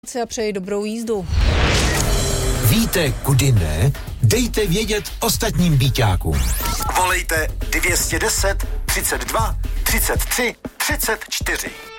A přeji dobrou jízdu. Víte, kudy ne? Dejte vědět ostatním býťákům. Volejte 210 32 33 34.